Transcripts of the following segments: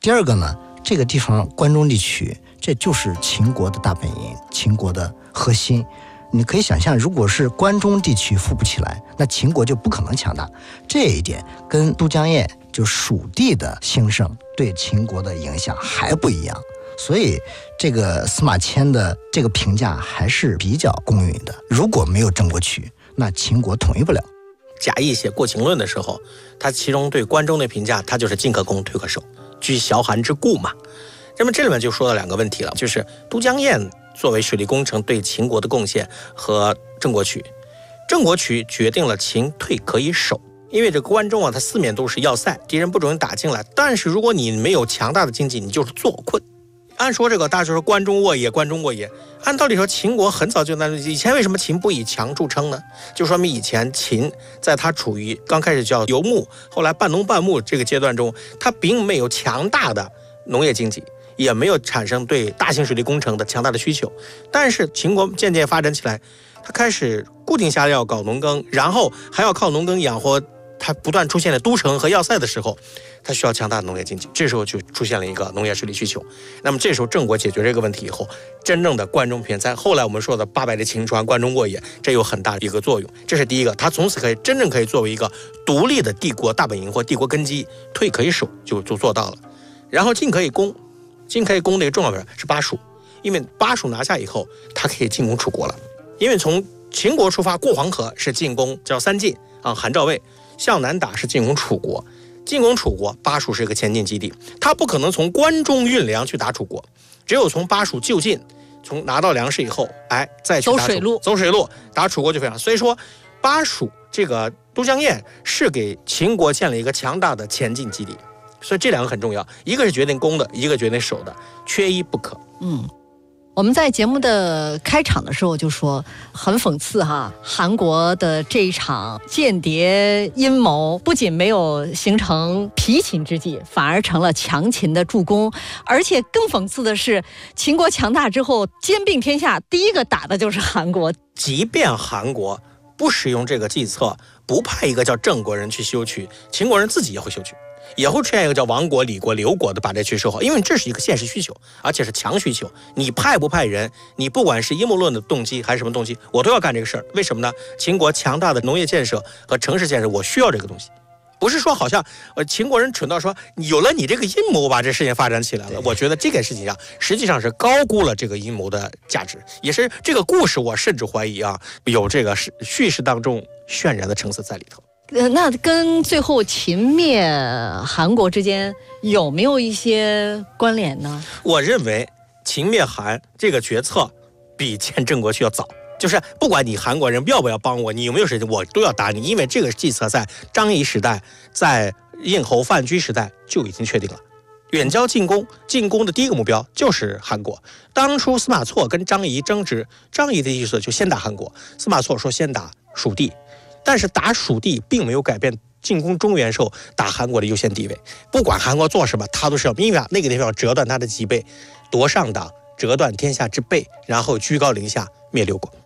第二个呢，这个地方关中地区，这就是秦国的大本营，秦国的核心。你可以想象，如果是关中地区富不起来，那秦国就不可能强大。这一点跟都江堰就蜀地的兴盛对秦国的影响还不一样。所以这个司马迁的这个评价还是比较公允的。如果没有郑国渠，那秦国统一不了。 贾谊写《过秦论》的时候，他其中对关中的评价，他就是进可攻，退可守，居崤函之固嘛。那么这里面就说到两个问题了，就是都江堰作为水利工程对秦国的贡献和郑国渠。郑国渠决定了秦退可以守，因为这关中啊，它四面都是要塞，敌人不准打进来。但是如果你没有强大的经济，你就是坐困。按说这个大家说关中沃野，关中沃野，按道理说秦国很早就以前为什么秦不以强著称呢？就说明以前秦在它处于刚开始叫游牧，后来半农半牧这个阶段中，它并没有强大的农业经济，也没有产生对大型水利工程的强大的需求。但是秦国渐渐发展起来，它开始固定下来要搞农耕，然后还要靠农耕养活它不断出现了都城和要塞的时候，它需要强大的农业经济，这时候就出现了一个农业水利需求。那么这时候郑国解决这个问题以后，真正的关中偏在后来我们说的800的秦川、关中沃野，这有很大的一个作用。这是第一个，它从此真正可以作为一个独立的帝国大本营或帝国根基，退可以守就做到了。然后进可以攻，进可以攻的一个重要是巴蜀，因为巴蜀拿下以后，它可以进攻楚国了。因为从秦国出发过黄河是进攻叫三晋啊，韩赵魏，向南打是进攻楚国。进攻楚国，巴蜀是一个前进基地，他不可能从关中运粮去打楚国，只有从巴蜀就近，从拿到粮食以后，再去打走水路打楚国就非常。所以说，巴蜀这个都江堰是给秦国建了一个强大的前进基地，所以这两个很重要，一个是决定攻的，一个决定守的，缺一不可。 我们在节目的开场的时候就说很讽刺哈，韩国的这一场间谍阴谋不仅没有形成疲秦之计，反而成了强秦的助攻。而且更讽刺的是，秦国强大之后兼并天下，第一个打的就是韩国。 即便韩国不使用这个计策，不派一个叫郑国人去修渠，秦国人自己也会修渠，也会出现一个叫王国、李国、刘国的把这渠修好，因为这是一个现实需求，而且是强需求。你派不派人，你不管是阴谋论的动机还是什么动机，我都要干这个事儿。为什么呢？秦国强大的农业建设和城市建设，我需要这个东西。不是说好像秦国人蠢到说有了你这个阴谋，我把这事情发展起来了。我觉得这个事情上实际上是高估了这个阴谋的价值，也是这个故事我甚至怀疑有这个叙事当中渲染的成色在里头。 那跟最后秦灭韩国之间有没有一些关联呢？ 我认为秦灭韩这个决策比建郑国渠要早，就是不管你韩国人要不要帮我，你有没有事情，我都要打你，因为这个计策在张仪时代，在应侯范雎时代就已经确定了。远交进攻的第一个目标就是韩国。当初司马错跟张仪争执，张仪的意思就先打韩国，司马错说先打蜀地。但是打蜀地并没有改变进攻中原时候打韩国的优先地位，不管韩国做什么，他都是要因为那个地方要折断他的脊背，夺上党，折断天下之背，然后居高临下灭六国。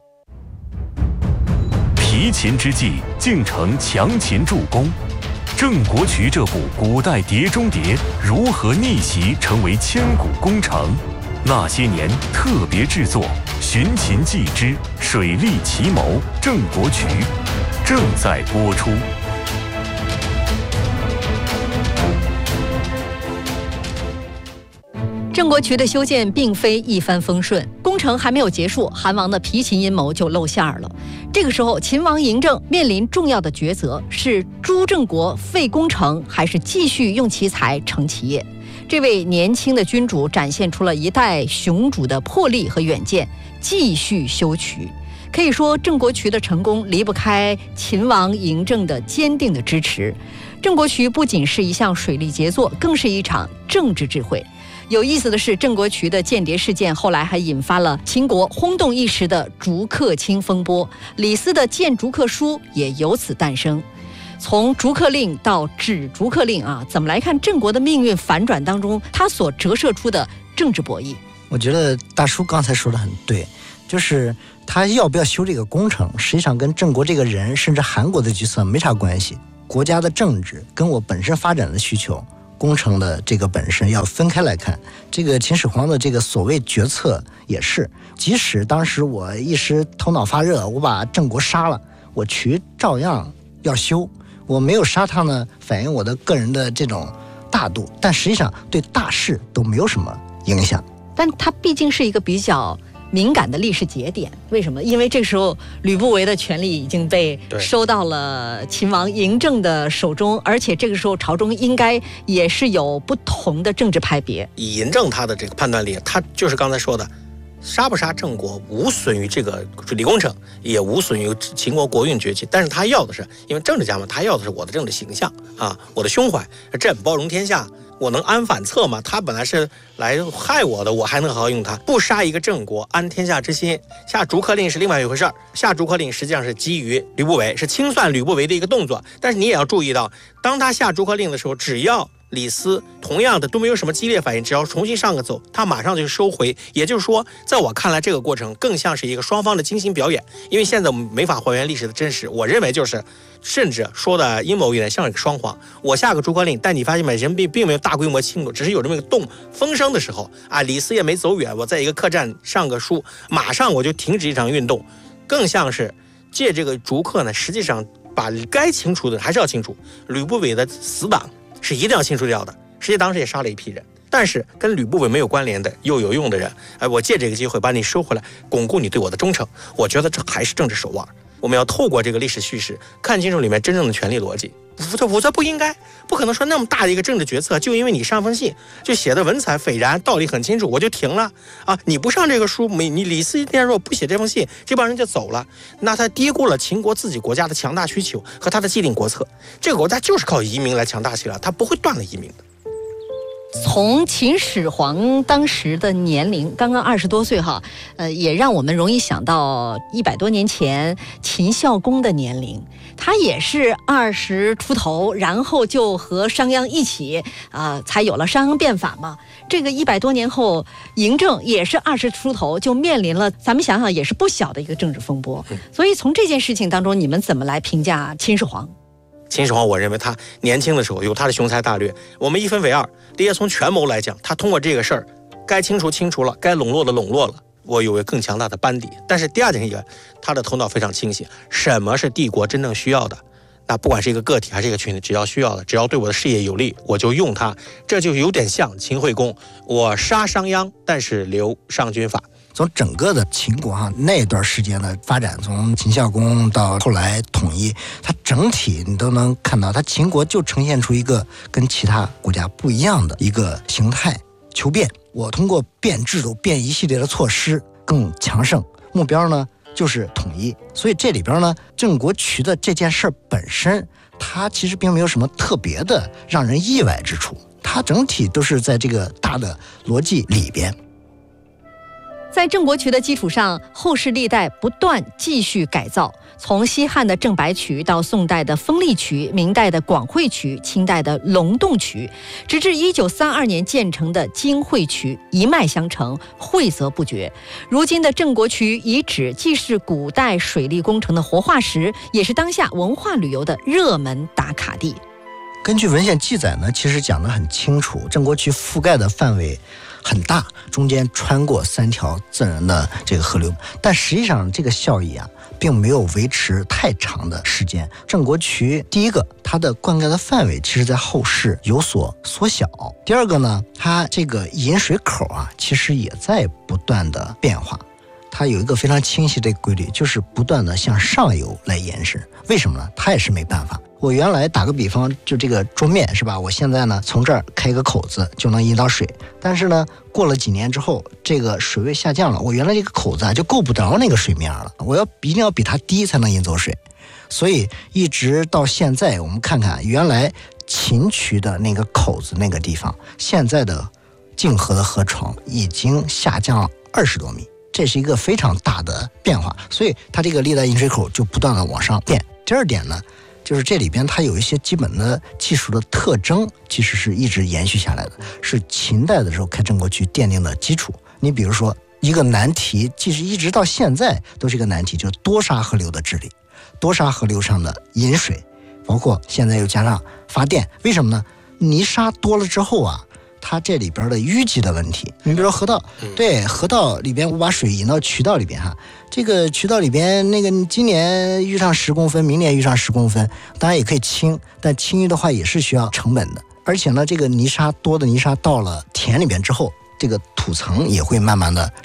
疲秦之际竟成强秦助攻，郑国渠这部古代碟中谍如何逆袭成为千古功成？那些年特别制作《寻秦记之水利奇谋郑国渠》正在播出。 郑国渠的修建并非一帆风顺，工程还没有结束，韩王的疲秦阴谋就露馅了。这个时候，秦王嬴政面临重要的抉择：是诛郑国废工程，还是继续用其才成其业？这位年轻的君主展现出了一代雄主的魄力和远见，继续修渠。可以说，郑国渠的成功离不开秦王嬴政的坚定的支持。郑国渠不仅是一项水利杰作，更是一场政治智慧。有意思的是，郑国渠的间谍事件后来还引发了秦国轰动一时的逐客卿风波，李斯的谏逐客书也由此诞生。从逐客令到止逐客令怎么来看郑国的命运反转当中他所折射出的政治博弈？ 我觉得大叔刚才说的很对，就是他要不要修这个工程，实际上跟郑国这个人甚至韩国的角色没啥关系。国家的政治跟我本身发展的需求工程的这个本身要分开来看。这个秦始皇的这个所谓决策也是，即使当时我一时头脑发热，我把郑国杀了，我渠照样要修。我没有杀他呢，反映我的个人的这种大度，但实际上对大事都没有什么影响。 但它毕竟是一个比较敏感的历史节点，为什么？因为这个时候吕不韦的权力已经被收到了秦王嬴政的手中，而且这个时候朝中应该也是有不同的政治派别。 以嬴政他的这个判断力，他就是刚才说的，杀不杀郑国无损于这个水利工程，也无损于秦国国运崛起，但是他要的是，因为政治家嘛，他要的是我的政治形象啊，我的胸怀，朕包容天下，我能安反侧吗？他本来是来害我的，我还能好好用他？不杀一个郑国，安天下之心。下逐客令是另外一回事儿，下逐客令实际上是基于吕不韦，是清算吕不韦的一个动作。但是你也要注意到，当他下逐客令的时候，只要李斯同样的都没有什么激烈反应，只要重新上个奏，他马上就收回。也就是说，在我看来，这个过程更像是一个双方的精心表演。因为现在我们没法还原历史的真实，我认为就是，甚至说的阴谋一点，像一个双簧。我下个逐客令，但你发现没，人并没有大规模侵入，只是有这么一个动风声的时候啊，李斯也没走远，我在一个客栈上个书，马上我就停止一场运动，更像是借这个逐客呢，实际上把该清除的还是要清除。吕不韦的死党是一定要清除掉的，实际当时也杀了一批人，但是跟吕不韦没有关联的又有用的人，我借这个机会把你收回来，巩固你对我的忠诚。我觉得这还是政治手腕。我们要透过这个历史叙事，看清楚里面真正的权力逻辑。我说不应该，不可能说那么大的一个政治决策，就因为你上封信就写的文采斐然，道理很清楚，我就停了啊！你不上这个书，你李斯一天说不写这封信，这帮人就走了，那他低估了秦国自己国家的强大需求和他的既定国策。这个国家就是靠移民来强大起来，他不会断了移民的。 从秦始皇当时的年龄刚刚20多岁哈，也让我们容易想到100多年前秦孝公的年龄，他也是20出头，然后就和商鞅一起才有了商鞅变法嘛。这个100多年后，嬴政也是20出头，就面临了咱们想想也是不小的一个政治风波。所以从这件事情当中，你们怎么来评价秦始皇？ 秦始皇，我认为他年轻的时候有他的雄才大略，我们一分为二。第一，从权谋来讲，他通过这个事儿，该清除清除了，该笼络的笼络了，我有个更强大的班底。但是第二点一个，他的头脑非常清醒，什么是帝国真正需要的？那不管是一个个体还是一个群体，只要需要的，只要对我的事业有利，我就用它。这就有点像秦惠公，我杀商鞅，但是留商君法。 从整个的秦国那段时间的发展，从秦孝公到后来统一，它整体你都能看到，它秦国就呈现出一个跟其他国家不一样的一个形态，求变。我通过变制度、变一系列的措施更强盛，目标呢就是统一。所以这里边呢，郑国渠的这件事本身，它其实并没有什么特别的让人意外之处，它整体都是在这个大的逻辑里边。 在郑国渠的基础上，后世历代不断继续改造，从西汉的郑白渠到宋代的丰利渠，明代的广惠渠，清代的龙洞渠，直至1932年建成的金惠渠，一脉相承，惠泽不绝。如今的郑国渠遗址既是古代水利工程的活化石，也是当下文化旅游的热门打卡地。 根据文献记载呢，其实讲得很清楚，郑国渠覆盖的范围很大，中间穿过3条自然的这个河流，但实际上这个效益并没有维持太长的时间。郑国渠第一个，它的灌溉的范围其实在后世有所缩小；第二个呢，它这个引水口其实也在不断的变化。它有一个非常清晰的规律，就是不断的向上游来延伸。为什么呢？它也是没办法。我原来打个比方，就这个桌面是吧？我现在呢从这儿开一个口子就能引到水，但是呢过了几年之后，这个水位下降了，我原来这个口子就够不着那个水面了，我一定要比它低才能引走水。所以一直到现在，我们看看原来秦渠的那个口子那个地方，现在的泾河的河床已经下降了20多米。这是一个非常大的变化，所以它这个历代引水口就不断的往上变。第二点呢，就是这里边它有一些基本的技术的特征，其实是一直延续下来的，是秦代的时候开郑国渠奠定的基础。你比如说一个难题，其实一直到现在都是一个难题，就是多沙河流的治理，多沙河流上的引水，包括现在又加上发电。为什么呢？ 泥沙多了之后啊，它这里边的淤积的问题，你比如说河道，对，河道里边我把水引到渠道里边哈，这个渠道里边那个今年遇上10公分，明年遇上10公分，当然也可以清，但清淤的话也是需要成本的，而且呢，这个多的泥沙到了田里边之后，这个土层也会慢慢的